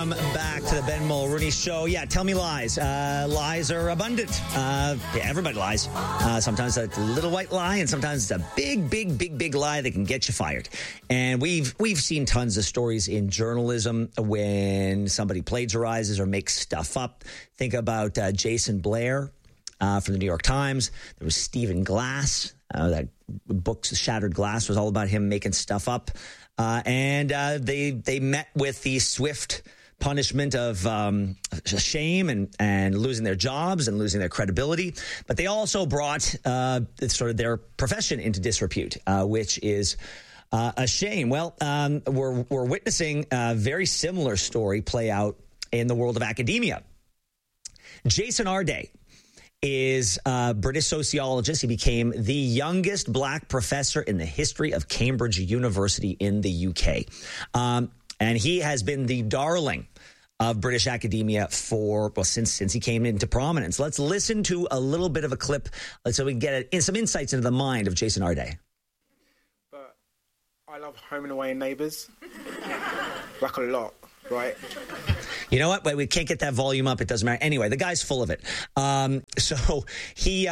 Back to the Ben Mulrooney Show. Yeah, tell me lies. Lies are abundant. Everybody lies. Sometimes it's a little white lie, and sometimes it's a big lie that can get you fired. And we've seen tons of stories in journalism when somebody plagiarizes or makes stuff up. Think about Jason Blair from the New York Times. There was Stephen Glass. That book, Shattered Glass, was all about him making stuff up. And they met with the swift punishment of shame and losing their jobs and losing their credibility. But they also brought sort of their profession into disrepute, which is a shame. Well, we're witnessing a very similar story play out in the world of academia. Jason Arday is a British sociologist. He became the youngest black professor in the history of Cambridge University in the UK. And he has been the darling of British academia since he came into prominence. Let's listen to a little bit of a clip so we can get some insights into the mind of Jason Arday. But I love Home and Away and Neighbours. Like a lot, right? You know what? We can't get that volume up. It doesn't matter. Anyway, the guy's full of it. So he,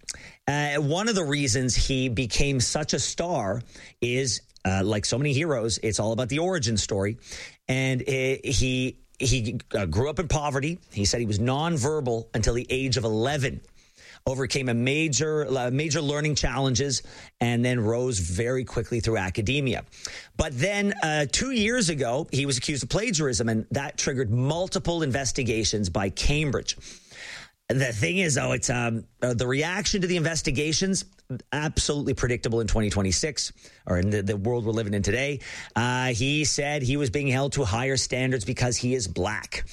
one of the reasons he became such a star is, like so many heroes, it's all about the origin story. And he grew up in poverty. He said he was nonverbal until the age of 11. Overcame major learning challenges, and then rose very quickly through academia. But then 2 years ago, he was accused of plagiarism, and that triggered multiple investigations by Cambridge. The thing is, though, it's the reaction to the investigations, absolutely predictable in 2026, or in the world we're living in today. He said he was being held to higher standards because he is black.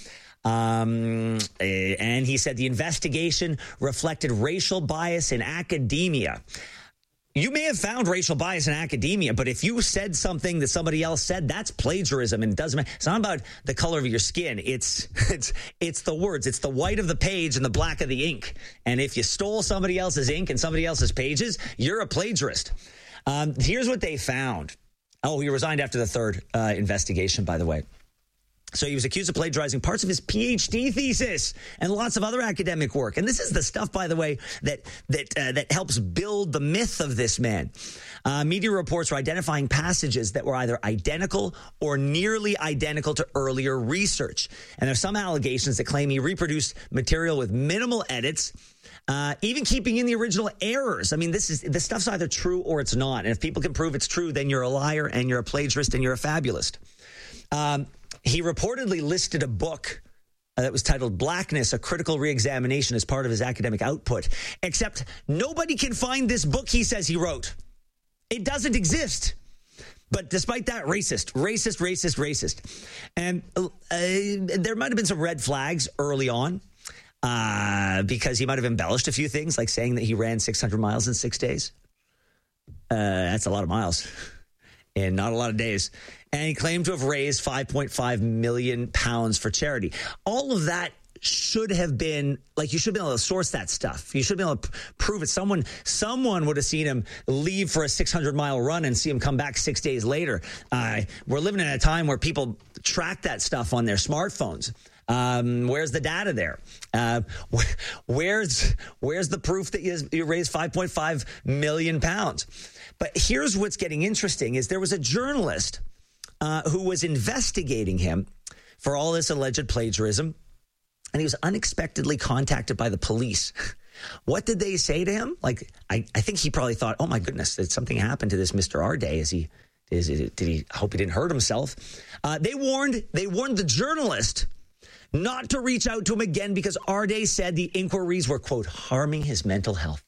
And he said the investigation reflected racial bias in academia. You may have found racial bias in academia, but if you said something that somebody else said, that's plagiarism, and it doesn't matter. It's not about the color of your skin. It's the words. It's the white of the page and the black of the ink. And if you stole somebody else's ink and somebody else's pages, you're a plagiarist. Here's what they found. Oh, he resigned after the third investigation, by the way. So he was accused of plagiarizing parts of his PhD thesis and lots of other academic work. And this is the stuff, by the way, that helps build the myth of this man. Media reports were identifying passages that were either identical or nearly identical to earlier research. And there's some allegations that claim he reproduced material with minimal edits, even keeping in the original errors. I mean, this stuff's either true or it's not. And if people can prove it's true, then you're a liar and you're a plagiarist and you're a fabulist. He reportedly listed a book that was titled Blackness, A Critical Reexamination as part of his academic output. Except nobody can find this book he says he wrote. It doesn't exist. But despite that, racist. And there might have been some red flags early on because he might have embellished a few things, like saying that he ran 600 miles in 6 days. That's a lot of miles in not a lot of days. And he claimed to have raised £5.5 million for charity. All of that should have been, like, you should be able to source that stuff. You should be able to prove it. Someone would have seen him leave for a 600-mile run and see him come back 6 days later. We're living in a time where people track that stuff on their smartphones. Where's the data there? Where's the proof that you raised £5.5 million? But here's what's getting interesting is there was a journalist who was investigating him for all this alleged plagiarism, and he was unexpectedly contacted by the police. What did they say to him? Like, I think he probably thought, oh my goodness, did something happen to this Mr. Arday? Did he hope he didn't hurt himself? They warned the journalist not to reach out to him again because Arday said the inquiries were, quote, harming his mental health.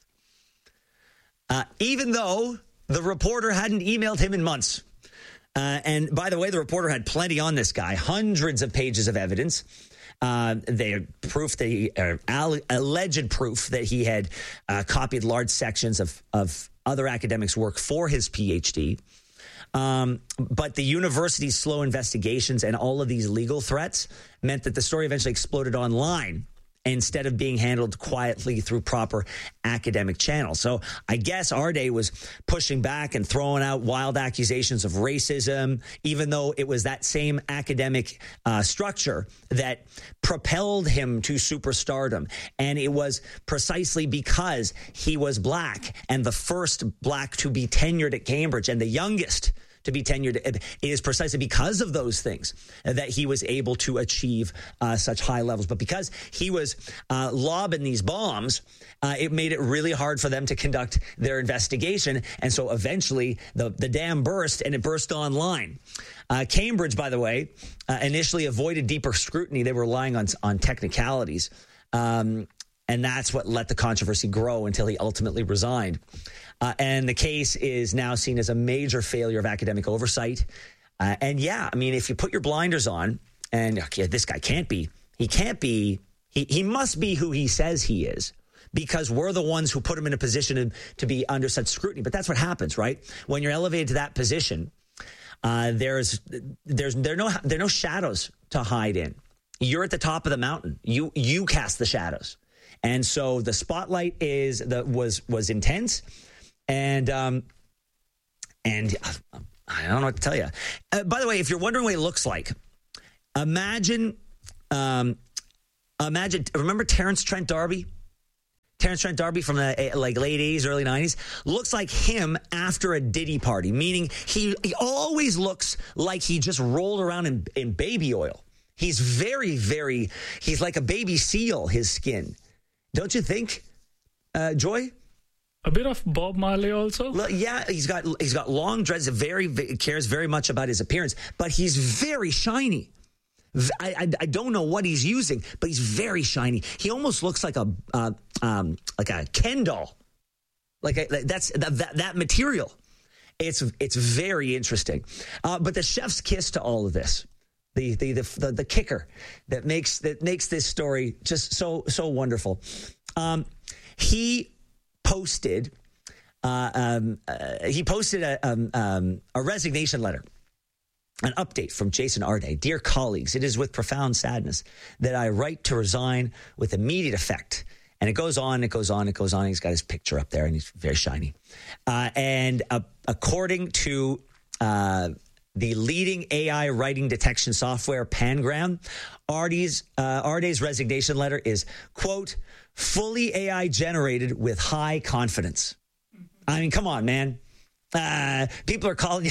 Even though the reporter hadn't emailed him in months. And by the way, the reporter had plenty on this guy, hundreds of pages of evidence. They had proof that alleged proof that he had copied large sections of other academics' work for his PhD. But the university's slow investigations and all of these legal threats meant that the story eventually exploded online. instead of being handled quietly through proper academic channels. So I guess Arde was pushing back and throwing out wild accusations of racism, even though it was that same academic structure that propelled him to superstardom. And it was precisely because he was black and the first black to be tenured at Cambridge and the youngest to be tenured. It is precisely because of those things that he was able to achieve such high levels. But because he was lobbing these bombs, it made it really hard for them to conduct their investigation. And so eventually the dam burst, and it burst online. Cambridge, by the way, initially avoided deeper scrutiny. They were relying on technicalities. And that's what let the controversy grow until he ultimately resigned. And the case is now seen as a major failure of academic oversight. And yeah, I mean, if you put your blinders on and okay, this guy he must be who he says he is, because we're the ones who put him in a position to be under such scrutiny. But that's what happens, right? When you're elevated to that position, there are no shadows to hide in. You're at the top of the mountain. You cast the shadows. And so the spotlight was intense. And I don't know what to tell you. By the way, if you're wondering what it looks like, imagine. Remember Terence Trent D'Arby? Terence Trent D'Arby from the late 80s, early 90s looks like him after a Diddy party, meaning he always looks like he just rolled around in baby oil. He's he's like a baby seal. His skin, don't you think, Joy? A bit of Bob Marley also. Yeah, he's got long dreads. Cares very much about his appearance, but he's very shiny. I don't know what he's using, but he's very shiny. He almost looks like a Ken doll, that's that material. It's very interesting. But the chef's kiss to all of this, the kicker that makes this story just so wonderful. He posted a resignation letter, an update from Jason Arde. Dear colleagues, it is with profound sadness that I write to resign with immediate effect. And it goes on. He's got his picture up there and he's very shiny. And according to the leading AI writing detection software, Pangram, Arde's resignation letter is, quote, fully AI generated with high confidence. I mean, come on, man. People are calling you.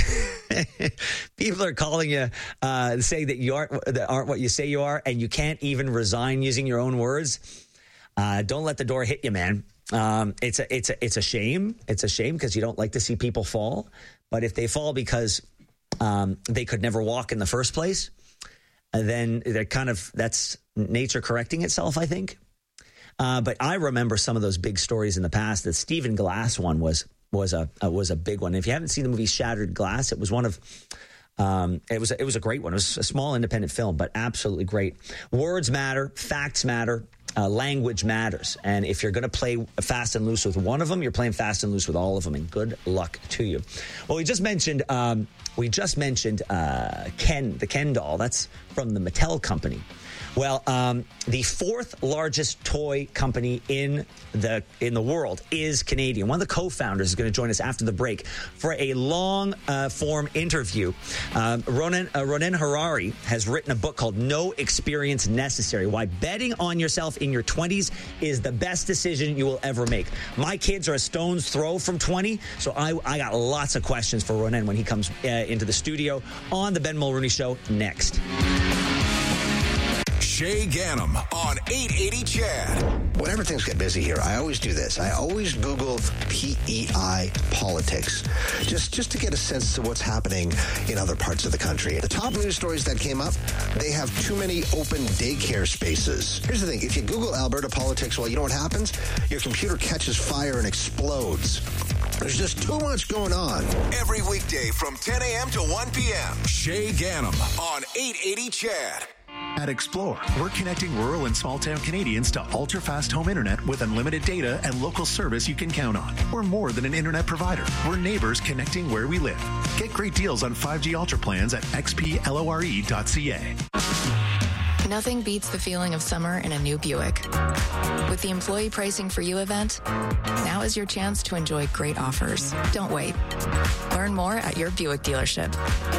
Say that aren't what you say you are, and you can't even resign using your own words. Don't let the door hit you, man. It's a shame. It's a shame because you don't like to see people fall. But if they fall because they could never walk in the first place, then that's nature correcting itself, I think. But I remember some of those big stories in the past. The Stephen Glass one was a big one. If you haven't seen the movie Shattered Glass, it was one of it was a great one. It was a small independent film, but absolutely great. Words matter, facts matter, language matters, and if you're going to play fast and loose with one of them, you're playing fast and loose with all of them. And good luck to you. Well, we just mentioned Ken, the Ken doll. That's from the Mattel company. Well, the fourth largest toy company in the world is Canadian. One of the co-founders is going to join us after the break for a long form interview. Ronen Harari has written a book called No Experience Necessary: Why Betting on Yourself in Your 20s is the Best Decision You Will Ever Make. My kids are a stone's throw from 20, so I got lots of questions for Ronen when he comes into the studio on the Ben Mulrooney Show next. Shay Ganem on 880 CHAD. Whenever things get busy here, I always do this. I always Google PEI politics, just to get a sense to what's happening in other parts of the country. The top news stories that came up, they have too many open daycare spaces. Here's the thing. If you Google Alberta politics, well, you know what happens? Your computer catches fire and explodes. There's just too much going on. Every weekday from 10 a.m. to 1 p.m. Shay Ganem on 880 CHAD. At Explore, we're connecting rural and small-town Canadians to ultra-fast home internet with unlimited data and local service you can count on. We're more than an internet provider. We're neighbors connecting where we live. Get great deals on 5G Ultra plans at xplore.ca. Nothing beats the feeling of summer in a new Buick. With the Employee Pricing for You event, now is your chance to enjoy great offers. Don't wait. Learn more at your Buick dealership.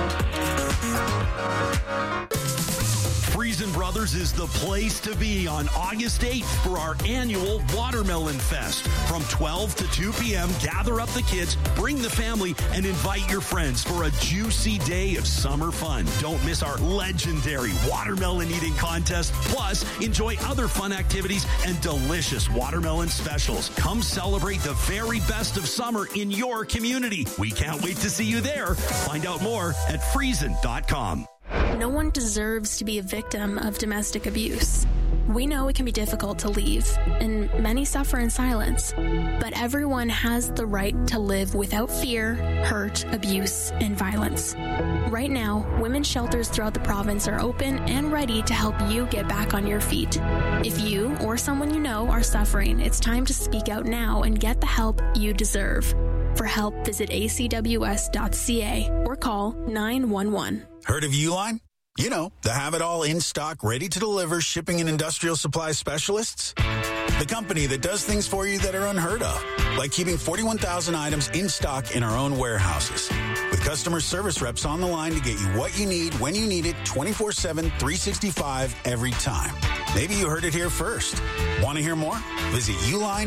Friesen Brothers is the place to be on August 8th for our annual Watermelon Fest. From 12 to 2 p.m., gather up the kids, bring the family, and invite your friends for a juicy day of summer fun. Don't miss our legendary watermelon eating contest. Plus, enjoy other fun activities and delicious watermelon specials. Come celebrate the very best of summer in your community. We can't wait to see you there. Find out more at Friesen.com. No one deserves to be a victim of domestic abuse. We know it can be difficult to leave, and many suffer in silence. But everyone has the right to live without fear, hurt, abuse, and violence. Right now, women's shelters throughout the province are open and ready to help you get back on your feet. If you or someone you know are suffering, it's time to speak out now and get the help you deserve. For help, visit acws.ca or call 911. Heard of Uline? You know, the have-it-all in-stock, ready-to-deliver shipping and industrial supply specialists. The company that does things for you that are unheard of, like keeping 41,000 items in stock in our own warehouses. With customer service reps on the line to get you what you need, when you need it, 24/7, 365, every time. Maybe you heard it here first. Want to hear more? Visit Uline.